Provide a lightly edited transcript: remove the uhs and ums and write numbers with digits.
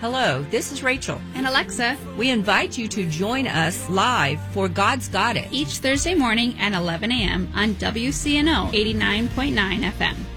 Hello, this is Rachel. And Alexa. We invite you to join us live for God's Got It each Thursday morning at 11 a.m. on WCNO 89.9 FM.